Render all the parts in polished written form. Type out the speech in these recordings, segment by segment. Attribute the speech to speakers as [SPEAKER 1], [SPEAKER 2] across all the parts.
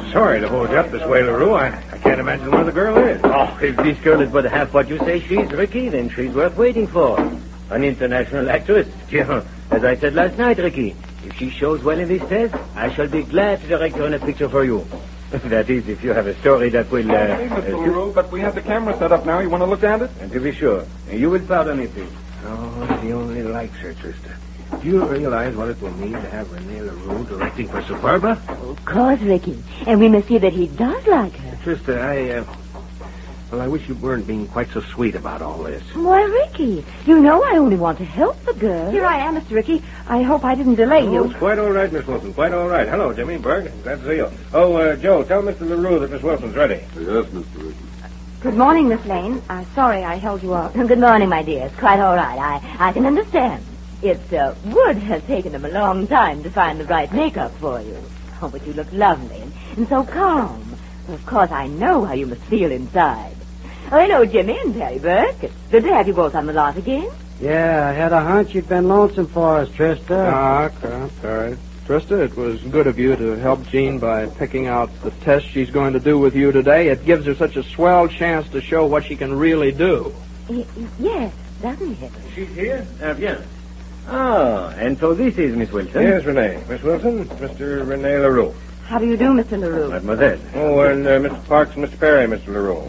[SPEAKER 1] sorry to hold you up this way, LaRue. I can't imagine where the girl is.
[SPEAKER 2] Oh, if this girl is but half what you say she is, Ricky, then she's worth waiting for. An international actress. Yeah, as I said last night, Ricky, if she shows well in this test, I shall be glad to direct her in a picture for you. That is, if you have a story that will...
[SPEAKER 3] Hey, Mr. LaRue, but we have the camera set up now. You want to look at it?
[SPEAKER 2] And to be sure. You will pardon me, please.
[SPEAKER 1] Oh, he only likes her, Trista. Do you realize what it will mean to have Rene LaRue directing for Superba?
[SPEAKER 4] Of course, Ricky. And we must see that he does like her.
[SPEAKER 1] Trista, I wish you weren't being quite so sweet about all this.
[SPEAKER 4] Why, Ricky, you know I only want to help the girl.
[SPEAKER 5] Here I am, Mr. Ricky. I hope I didn't delay
[SPEAKER 1] Oh,
[SPEAKER 5] you.
[SPEAKER 1] it's quite all right, Miss Wilson. Quite all right. Hello, Jimmy, Berg. Glad to see you. Oh, Joe, tell Mr. LaRue that Miss Wilson's ready.
[SPEAKER 3] Yes, Mr. Ricky.
[SPEAKER 5] Good morning, Miss Lane. Sorry I held you up.
[SPEAKER 4] Good morning, my dear. It's quite all right. I can understand. It would have taken them a long time to find the right makeup for you. Oh, but you look lovely and so calm. Of course, I know how you must feel inside. Oh, hello, Jimmy and Perry Burke. It's good to have you both on the lot again.
[SPEAKER 6] Yeah, I had a hunch you'd been lonesome for us, Trista.
[SPEAKER 3] All right. Trista, it was good of you to help Jean by picking out the test she's going to do with you today. It gives her such a swell chance to show what she can really do.
[SPEAKER 4] Yes, doesn't it?
[SPEAKER 2] She's here? Bien. Ah, and so this is Miss Wilson.
[SPEAKER 1] Yes, Rene. Miss Wilson, Mr. Rene LaRue.
[SPEAKER 5] How do you do, Mr. LaRue?
[SPEAKER 2] Mademoiselle.
[SPEAKER 1] Oh, and Mr. Parks and Mr. Perry, Mr. LaRue.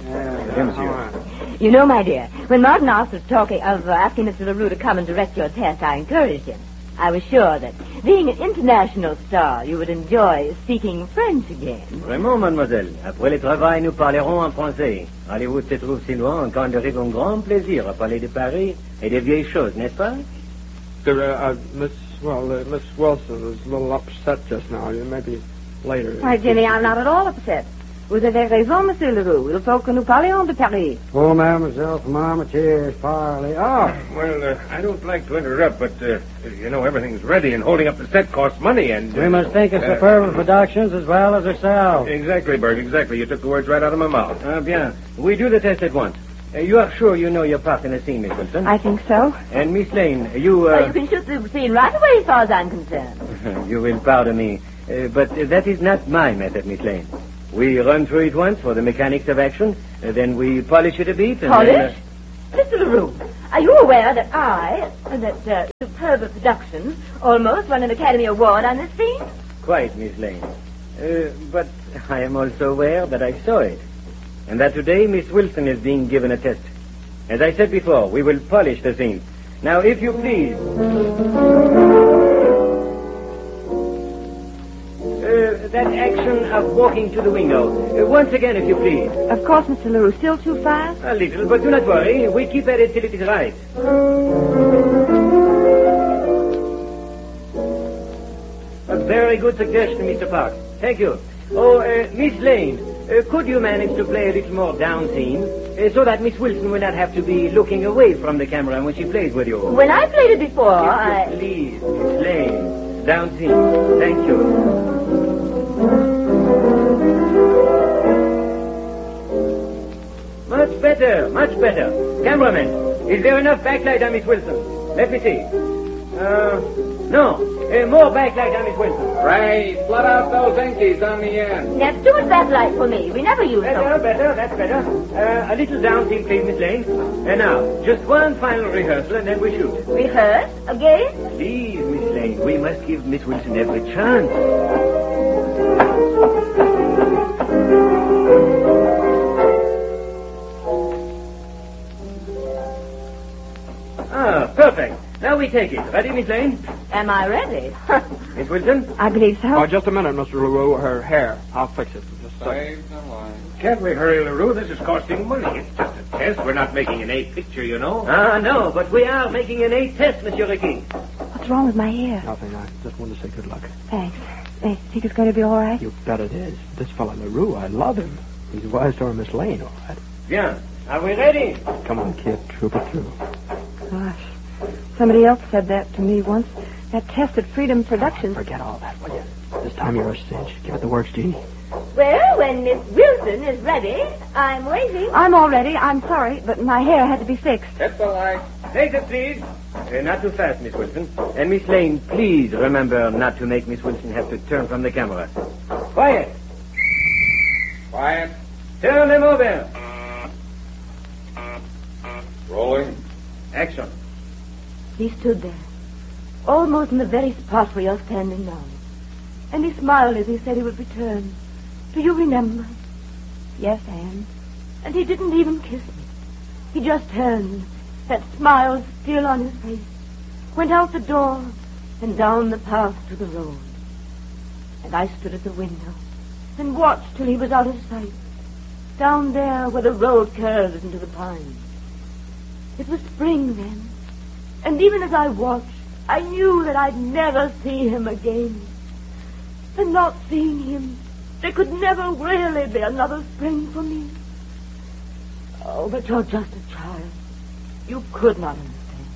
[SPEAKER 4] You know, my dear, when Martin asked us asking Mr. LaRue to come and direct your test, I encouraged him. I was sure that, being an international star, you would enjoy speaking French again.
[SPEAKER 2] Vraiment, mademoiselle. Après le travail, nous parlerons en français. Hollywood se trouve si loin qu'on aurait un grand plaisir à parler de Paris et des vieilles choses, n'est-ce pas?
[SPEAKER 3] Miss Wilson is a little upset just now. Maybe later.
[SPEAKER 5] Why, Jenny, I'm not at all upset. Vous avez raison, Monsieur LaRue. Il faut que nous parlions de Paris.
[SPEAKER 6] Oh, mademoiselle, from Mama, cheers, Farley. Oh,
[SPEAKER 1] Well, I don't like to interrupt, but, you know, everything's ready, and holding up the set costs money, and...
[SPEAKER 6] we must think of Superba Productions as well as ourselves.
[SPEAKER 1] Exactly, Berg, exactly. You took the words right out of my mouth.
[SPEAKER 2] Bien. We do the test at once. You are sure you know your part in the scene, Miss Wilson?
[SPEAKER 5] I think so.
[SPEAKER 2] And Miss Lane, you...
[SPEAKER 4] Well, you can shoot the scene right away as far as I'm concerned.
[SPEAKER 2] You will pardon me, but that is not my method, Miss Lane. We run through it once for the mechanics of action, then we polish it a bit. And
[SPEAKER 4] Polish?
[SPEAKER 2] then,
[SPEAKER 4] Mr. LaRue, are you aware that Superba Productions almost won an Academy Award on this scene?
[SPEAKER 2] Quite, Miss Lane. But I am also aware that I saw it. And that today Miss Wilson is being given a test. As I said before, we will polish the scene. Now, if you please... that action of walking to the window. Once again, if you please.
[SPEAKER 5] Of course, Mr. LaRue. Still too fast?
[SPEAKER 2] A little, but do not worry. We keep at it till it is right. A very good suggestion, Mr. Park. Thank you. Oh, Miss Lane, could you manage to play a little more down scene, so that Miss Wilson will not have to be looking away from the camera when she plays with you?
[SPEAKER 4] When I played it before,
[SPEAKER 2] Please, Miss Lane, down scene. Thank you. Much better, much better. Cameraman, is there enough backlight on Miss Wilson? Let me see. No. More backlight on Miss Wilson.
[SPEAKER 3] Ray, flood out those inkies on the end.
[SPEAKER 4] that's too much backlight for me. We never use them.
[SPEAKER 2] Better, that's better. A little down scene, please, Miss Lane. And now, just one final rehearsal, and then we shoot.
[SPEAKER 4] Rehearse again?
[SPEAKER 2] Please, Miss Lane, we must give Miss Wilson every chance. Perfect. Now we take it. Ready, Miss Lane?
[SPEAKER 4] Am I ready?
[SPEAKER 2] Miss Wilson?
[SPEAKER 5] I believe so.
[SPEAKER 3] Oh, just a minute, Mr. LaRue. Her hair. I'll fix it. Just a second.
[SPEAKER 1] Can't we hurry, LaRue? This is costing money. It's just a test. We're not making an A picture, you know.
[SPEAKER 2] No, but we are making an A test, Monsieur Ricky.
[SPEAKER 5] What's wrong with my hair?
[SPEAKER 3] Nothing. I just wanted to say good luck.
[SPEAKER 5] Thanks. Hey, think it's going to be all right?
[SPEAKER 3] You bet it is. This fellow LaRue, I love him. He's wise to our Miss Lane, all right.
[SPEAKER 2] Bien. Are we ready?
[SPEAKER 3] Come on, kid. Troop it through.
[SPEAKER 5] Gosh. Somebody else said that to me once. That test at Freedom Productions.
[SPEAKER 3] Forget all that, will you? This time you're a cinch. Give it the works, Jeannie.
[SPEAKER 4] Well, when Miss Wilson is ready, I'm waiting.
[SPEAKER 5] I'm all ready. I'm sorry, but my hair had to be fixed.
[SPEAKER 3] Hit the light.
[SPEAKER 2] Later, please. Not too fast, Miss Wilson. And Miss Lane, please remember not to make Miss Wilson have to turn from the camera. Quiet.
[SPEAKER 7] Quiet.
[SPEAKER 2] Turn them over.
[SPEAKER 7] Rolling.
[SPEAKER 2] Action.
[SPEAKER 4] He stood there, almost in the very spot where you're standing now. And he smiled as he said he would return. Do you remember?
[SPEAKER 5] Yes, Anne.
[SPEAKER 4] And he didn't even kiss me. He just turned, that smile still on his face, went out the door and down the path to the road. And I stood at the window and watched till he was out of sight, down there where the road curves into the pines. It was spring then, and even as I watched, I knew that I'd never see him again. And not seeing him, there could never really be another spring for me. Oh, but you're just a child. You could not understand.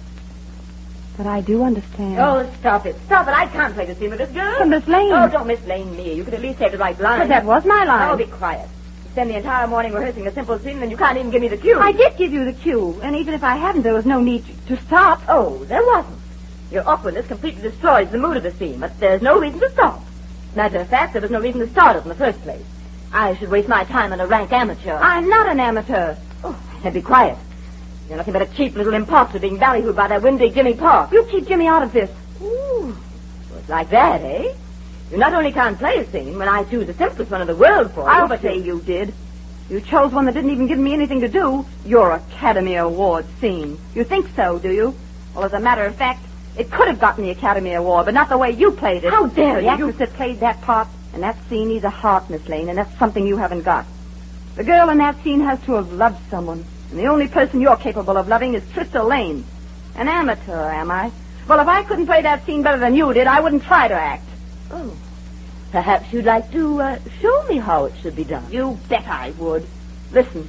[SPEAKER 5] But I do understand.
[SPEAKER 4] Oh, stop it. Stop it. I can't play the scene with this girl.
[SPEAKER 5] But Miss Lane.
[SPEAKER 4] Oh, don't Miss Lane me. You could at least take the right line.
[SPEAKER 5] But that was my line.
[SPEAKER 4] Oh, be quiet. You spend the entire morning rehearsing a simple scene, and you can't even give me the cue.
[SPEAKER 5] I did give you the cue, and even if I hadn't, there was no need to stop.
[SPEAKER 4] Oh, there wasn't. Your awkwardness completely destroys the mood of the scene, but there's no reason to stop. Matter of fact, there was no reason to start it in the first place. I should waste my time on a rank amateur.
[SPEAKER 5] I'm not an amateur.
[SPEAKER 4] Oh, and be quiet. You're nothing but a cheap little imposter being ballyhooed by that windy Jimmy Park.
[SPEAKER 5] You keep Jimmy out of this.
[SPEAKER 4] Ooh, so it's like that, eh? You not only can't play a scene when I choose the simplest one in the world for you,
[SPEAKER 5] I'll
[SPEAKER 4] but
[SPEAKER 5] say you did. You chose one that didn't even give me anything to do. Your Academy Award scene. You think so, do you? Well, as a matter of fact, it could have gotten the Academy Award, but not the way you played it.
[SPEAKER 4] How dare
[SPEAKER 5] the
[SPEAKER 4] you?
[SPEAKER 5] actress that played that part and that scene needs a heart, Miss Lane, and that's something you haven't got. The girl in that scene has to have loved someone, and the only person you're capable of loving is Trista Lane. An amateur, am I? Well, if I couldn't play that scene better than you did, I wouldn't try to act.
[SPEAKER 4] Oh, perhaps you'd like to show me how it should be done.
[SPEAKER 5] You bet I would. Listen.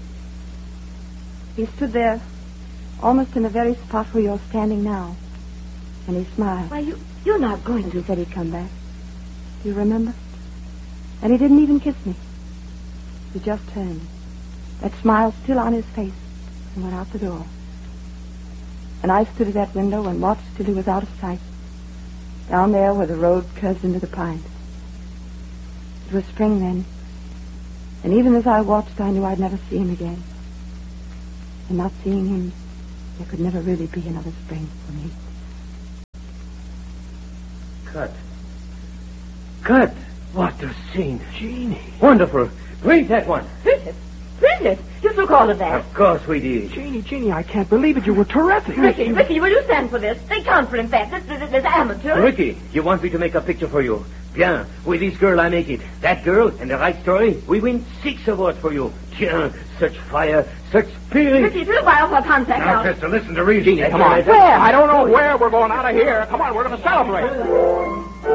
[SPEAKER 5] He stood there, almost in the very spot where you're standing now. And he smiled.
[SPEAKER 4] Why, you're not going
[SPEAKER 5] And
[SPEAKER 4] to...
[SPEAKER 5] he said he'd come back. Do you remember? And he didn't even kiss me. He just turned, that smile still on his face, and went out the door. And I stood at that window and watched till he was out of sight, down there where the road curves into the pines. It was spring then, and even as I watched, I knew I'd never see him again. And not seeing him, there could never really be another spring for me.
[SPEAKER 2] Cut. What a scene.
[SPEAKER 1] Jeannie.
[SPEAKER 2] Wonderful. Great, that one.
[SPEAKER 4] Bridget! Bridget! You took all of that.
[SPEAKER 2] Of course we did.
[SPEAKER 3] Jeannie, I can't believe it. You were terrific.
[SPEAKER 4] Ricky, will you stand for this? They count for, in fact, this amateur.
[SPEAKER 2] Ricky, you want me to make a picture for you? Bien. With this girl, I make it. That girl and the right story, we win 6 awards for you. Tiens, such fire, such spirit.
[SPEAKER 4] Ricky, if you'll buy off our contract
[SPEAKER 7] Now,
[SPEAKER 4] now.
[SPEAKER 7] sister, listen to reason.
[SPEAKER 3] Come on. Where? I don't know where we're going out of here. Come on, we're going to celebrate.